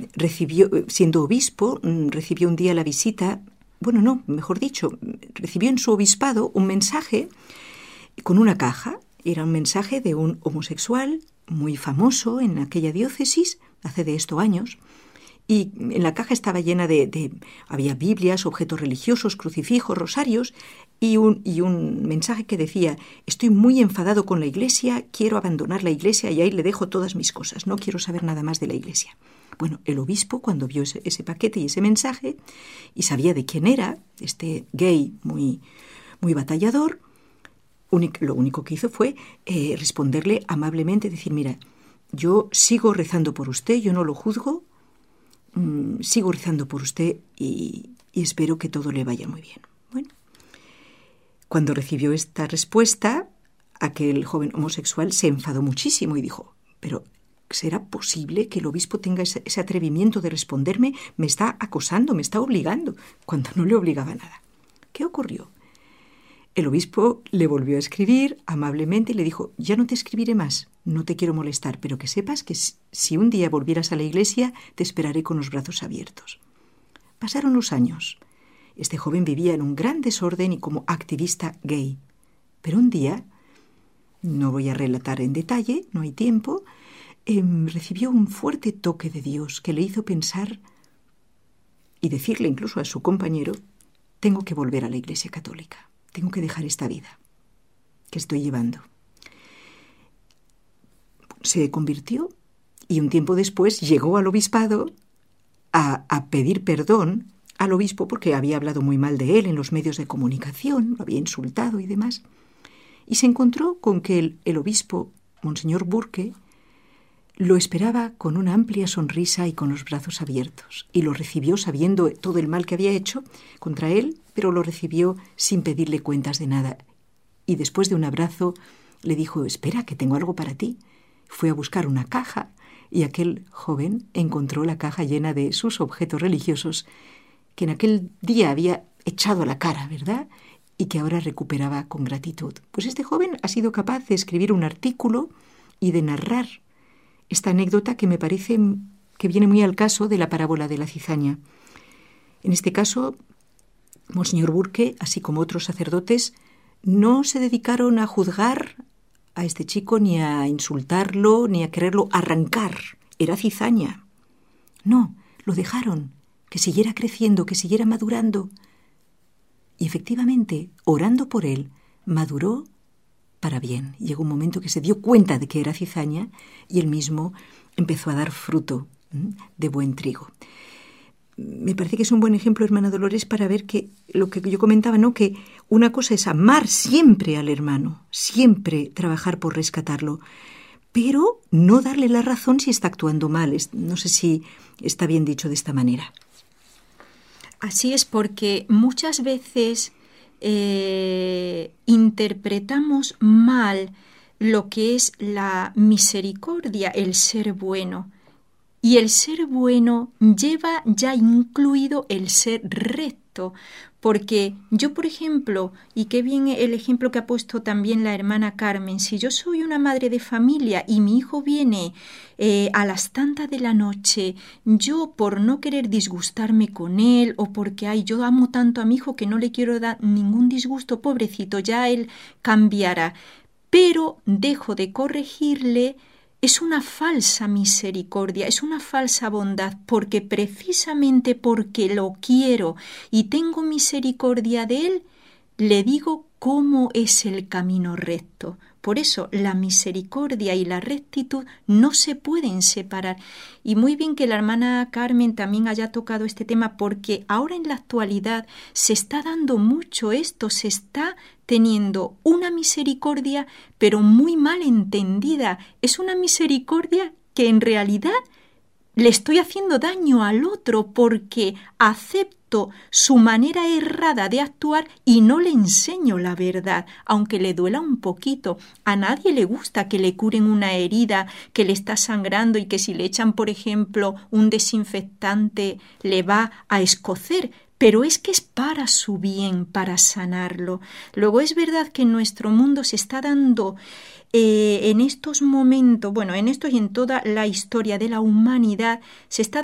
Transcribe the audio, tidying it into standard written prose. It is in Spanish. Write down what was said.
siendo obispo, recibió un día la visita, recibió en su obispado un mensaje con una caja. Era un mensaje de un homosexual muy famoso en aquella diócesis, hace de esto años, y en la caja estaba llena había Biblias, objetos religiosos, crucifijos, rosarios, y un mensaje que decía: estoy muy enfadado con la Iglesia, quiero abandonar la Iglesia y ahí le dejo todas mis cosas, no quiero saber nada más de la Iglesia. Bueno, el obispo, cuando vio ese paquete y ese mensaje, y sabía de quién era, este gay muy, muy batallador, lo único que hizo fue responderle amablemente, decir: mira, yo sigo rezando por usted, yo no lo juzgo, sigo rezando por usted y espero que todo le vaya muy bien. Bueno, cuando recibió esta respuesta, aquel joven homosexual se enfadó muchísimo y dijo: pero ¿será posible que el obispo tenga ese atrevimiento de responderme? Me está acosando, me está obligando, cuando no le obligaba a nada. ¿Qué ocurrió? El obispo le volvió a escribir amablemente y le dijo: ya no te escribiré más, no te quiero molestar, pero que sepas que si un día volvieras a la iglesia, te esperaré con los brazos abiertos. Pasaron los años. Este joven vivía en un gran desorden y como activista gay. Pero un día, no voy a relatar en detalle, no hay tiempo, recibió un fuerte toque de Dios que le hizo pensar y decirle incluso a su compañero: tengo que volver a la Iglesia Católica. Tengo que dejar esta vida que estoy llevando. Se convirtió y un tiempo después llegó al obispado a pedir perdón al obispo porque había hablado muy mal de él en los medios de comunicación, lo había insultado y demás. Y se encontró con que el obispo, Monseñor Burke, lo esperaba con una amplia sonrisa y con los brazos abiertos, y lo recibió sabiendo todo el mal que había hecho contra él, pero lo recibió sin pedirle cuentas de nada. Y después de un abrazo le dijo: espera, que tengo algo para ti. Fue a buscar una caja y aquel joven encontró la caja llena de sus objetos religiosos que en aquel día había echado a la cara, ¿verdad?, y que ahora recuperaba con gratitud. Pues este joven ha sido capaz de escribir un artículo y de narrar esta anécdota que me parece que viene muy al caso de la parábola de la cizaña. En este caso, Monseñor Burke, así como otros sacerdotes, no se dedicaron a juzgar a este chico, ni a insultarlo, ni a quererlo arrancar. Era cizaña. No, lo dejaron, que siguiera creciendo, que siguiera madurando. Y efectivamente, orando por él, maduró para bien. Llegó un momento que se dio cuenta de que era cizaña y él mismo empezó a dar fruto de buen trigo. Me parece que es un buen ejemplo, hermana Dolores, para ver que lo que yo comentaba, ¿no?, que una cosa es amar siempre al hermano, siempre trabajar por rescatarlo, pero no darle la razón si está actuando mal. No sé si está bien dicho de esta manera. Así es, porque muchas veces interpretamos mal lo que es la misericordia, el ser bueno. Y el ser bueno lleva ya incluido el ser recto, porque yo, por ejemplo, y qué bien el ejemplo que ha puesto también la hermana Carmen, si yo soy una madre de familia y mi hijo viene a las tantas de la noche, yo por no querer disgustarme con él o porque yo amo tanto a mi hijo que no le quiero dar ningún disgusto, pobrecito, ya él cambiará, pero dejo de corregirle. Es una falsa misericordia, es una falsa bondad, porque precisamente porque lo quiero y tengo misericordia de él, le digo cómo es el camino recto. Por eso la misericordia y la rectitud no se pueden separar. Y muy bien que la hermana Carmen también haya tocado este tema, porque ahora en la actualidad se está dando mucho esto, se está teniendo una misericordia, pero muy mal entendida. Es una misericordia que en realidad le estoy haciendo daño al otro porque acepto su manera errada de actuar y no le enseño la verdad, aunque le duela un poquito. A nadie le gusta que le curen una herida que le está sangrando y que si le echan, por ejemplo, un desinfectante le va a escocer, pero es que es para su bien, para sanarlo. Luego es verdad que en nuestro mundo se está dando en estos momentos, en estos y en toda la historia de la humanidad, se está